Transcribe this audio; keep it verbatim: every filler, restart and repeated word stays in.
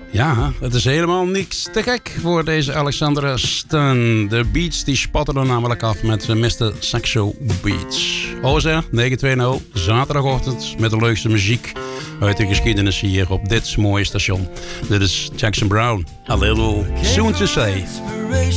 Ja, het is helemaal niks te gek voor deze Alexandra Stan. De Beats die spatten er namelijk af met mister Saxo Beats. O Z negen twintig, zaterdagochtend met de leukste muziek uit de geschiedenis hier op dit mooie station. Dit is Jackson Browne, A Little Soon to Say.